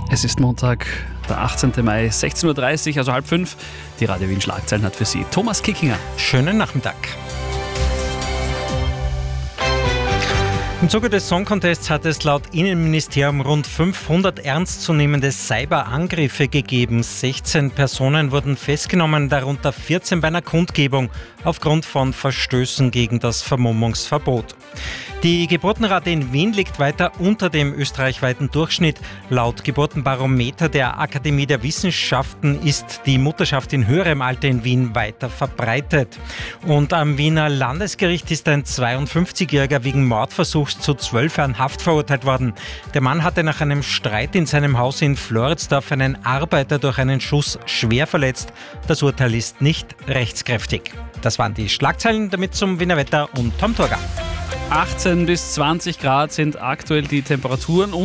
Es ist Montag, der 18. Mai, 16.30 Uhr, also 4:30. Die Radio Wien Schlagzeilen hat für Sie Thomas Kickinger. Schönen Nachmittag. Im Zuge des Song Contests hat es laut Innenministerium rund 500 ernstzunehmende Cyberangriffe gegeben. 16 Personen wurden festgenommen, darunter 14 bei einer Kundgebung aufgrund von Verstößen gegen das Vermummungsverbot. Die Geburtenrate in Wien liegt weiter unter dem österreichweiten Durchschnitt. Laut Geburtenbarometer der Akademie der Wissenschaften ist die Mutterschaft in höherem Alter in Wien weiter verbreitet. Und am Wiener Landesgericht ist ein 52-Jähriger wegen Mordversuchs zu 12 Jahren Haft verurteilt worden. Der Mann hatte nach einem Streit in seinem Haus in Floridsdorf einen Arbeiter durch einen Schuss schwer verletzt. Das Urteil ist nicht rechtskräftig. Das waren die Schlagzeilen, damit zum Wiener Wetter und Tom Turga. 18 bis 20 Grad sind aktuell die Temperaturen.